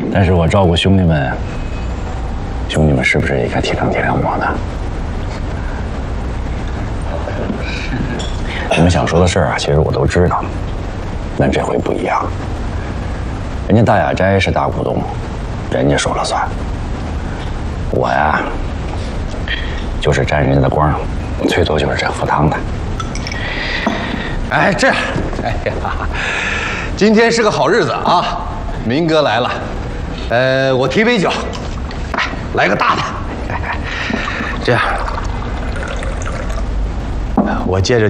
但是我照顾兄弟们，兄弟们是不是也该体谅体谅我呢？你们想说的事儿啊，其实我都知道，但这回不一样。人家大雅斋是大股东，人家说了算。我呀，就是沾人家的光，最多就是这喝汤的。 哎，这样，哎呀，今天是个好日子啊，明哥来了，我提杯酒，来个大的。这样，我借着